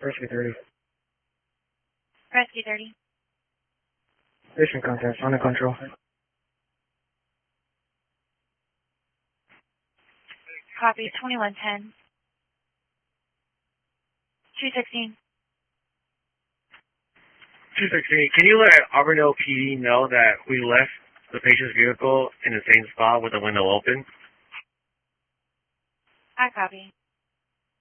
Rescue 30. Rescue 30. Patient contact, under control. Copy, 2110. 216. 216, can you let Auburndale PD know that we left the patient's vehicle in the same spot with the window open? I copy.